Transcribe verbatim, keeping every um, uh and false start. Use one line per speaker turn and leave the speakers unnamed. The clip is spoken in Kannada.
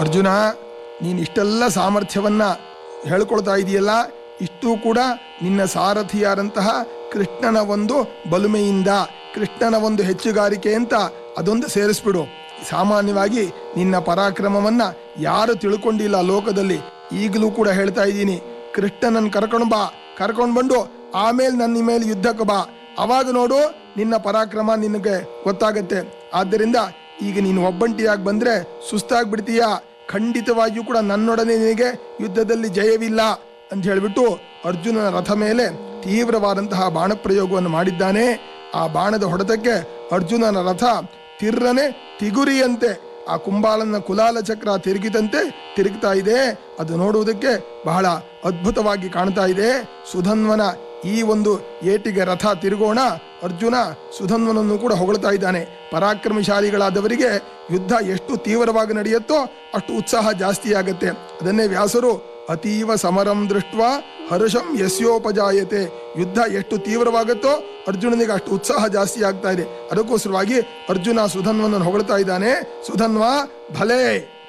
ಅರ್ಜುನ, ನೀನು ಇಷ್ಟೆಲ್ಲ ಸಾಮರ್ಥ್ಯವನ್ನ ಹೇಳ್ಕೊಳ್ತಾ ಇದೆಯಲ್ಲ, ಇಷ್ಟು ಕೂಡ ನಿನ್ನ ಸಾರಥಿಯಾದಂತಹ ಕೃಷ್ಣನ ಒಂದು ಬಲುಮೆಯಿಂದ, ಕೃಷ್ಣನ ಒಂದು ಹೆಚ್ಚುಗಾರಿಕೆ ಅಂತ ಅದೊಂದು ಸೇರಿಸ್ಬಿಡು. ಸಾಮಾನ್ಯವಾಗಿ ನಿನ್ನ ಪರಾಕ್ರಮವನ್ನ ಯಾರು ತಿಳ್ಕೊಂಡಿಲ್ಲ ಲೋಕದಲ್ಲಿ. ಈಗಲೂ ಕೂಡ ಹೇಳ್ತಾ ಇದ್ದೀನಿ, ಕೃಷ್ಣನನ್ನು ಕರ್ಕೊಂಡು ಬಾ, ಕರ್ಕೊಂಡು ಬಂದು ಆಮೇಲೆ ನನ್ನ ಮೇಲೆ ಯುದ್ಧಕ್ಕೆ ಬಾ, ಅವಾಗ ನೋಡು ನಿನ್ನ ಪರಾಕ್ರಮ ನಿನಗೆ ಗೊತ್ತಾಗತ್ತೆ. ಆದ್ದರಿಂದ ಈಗ ನೀನು ಒಬ್ಬಂಟಿಯಾಗಿ ಬಂದ್ರೆ ಸುಸ್ತಾಗ್ಬಿಡ್ತೀಯ, ಖಂಡಿತವಾಗಿಯೂ ಕೂಡ ನನ್ನೊಡನೆ ನಿನಗೆ ಯುದ್ಧದಲ್ಲಿ ಜಯವಿಲ್ಲ ಅಂತ ಹೇಳಿಬಿಟ್ಟು ಅರ್ಜುನನ ರಥ ಮೇಲೆ ತೀವ್ರವಾದಂತಹ ಬಾಣ ಪ್ರಯೋಗವನ್ನು ಮಾಡಿದ್ದಾನೆ. ಆ ಬಾಣದ ಹೊಡೆತಕ್ಕೆ ಅರ್ಜುನನ ರಥ ತಿರ್ರನೆ ತಿಗುರಿಯಂತೆ, ಆ ಕುಂಬಾಲನ ಕುಲಾಲ ಚಕ್ರ ತಿರುಗಿದಂತೆ ತಿರುಗ್ತಾ ಇದೆ. ಅದು ನೋಡುವುದಕ್ಕೆ ಬಹಳ ಅದ್ಭುತವಾಗಿ ಕಾಣ್ತಾ ಇದೆ. ಸುಧನ್ವನ ಈ ಒಂದು ಏಟಿಗೆ ರಥ ತಿರುಗೋಣ. ಅರ್ಜುನ ಸುಧನ್ವನನ್ನು ಕೂಡ ಹೊಗಳ್ತಾ ಇದ್ದಾನೆ. ಪರಾಕ್ರಮಶಾಲಿಗಳಾದವರಿಗೆ ಯುದ್ಧ ಎಷ್ಟು ತೀವ್ರವಾಗಿ ನಡೆಯುತ್ತೋ ಅಷ್ಟು ಉತ್ಸಾಹ ಜಾಸ್ತಿ ಆಗತ್ತೆ. ಅದನ್ನೇ ವ್ಯಾಸರು ಅತೀವ ಸಮರಂ ದೃಷ್ಟ ಹರ್ಷಂ ಯಸ್ಯೋಪಜಾಯತೆ, ಯುದ್ಧ ಎಷ್ಟು ತೀವ್ರವಾಗುತ್ತೋ ಅರ್ಜುನನಿಗೆ ಅಷ್ಟು ಉತ್ಸಾಹ ಜಾಸ್ತಿ ಆಗ್ತಾ ಇದೆ. ಅದಕ್ಕೋಸ್ಕರವಾಗಿ ಅರ್ಜುನ ಸುಧನ್ವನನ್ನು ಹೊಗಳ್ತಾ ಇದ್ದಾನೆ. ಸುಧನ್ವ ಭಲೆ